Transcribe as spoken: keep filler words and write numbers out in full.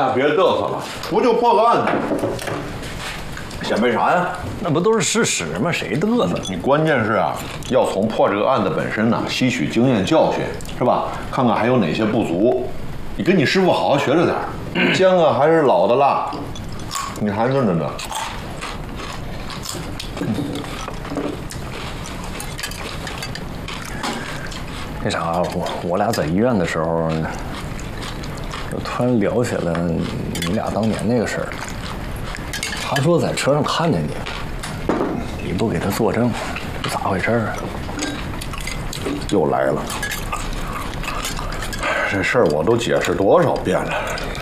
呀，别嘚瑟了，不就破个案子，显摆啥呀？ 那不都是事实吗？谁嘚瑟？ 你关键是啊，要从破这个案子本身呢，吸取经验教训，是吧？看看还有哪些不足，你跟你师傅好好学着点儿。姜啊还是老的辣，你还嫩着呢。 那啥，我我俩在医院的时候，就突然聊起了你俩当年那个事儿。他说在车上看见你，你不给他作证，咋回事啊？ 又来了，这事儿我都解释多少遍了，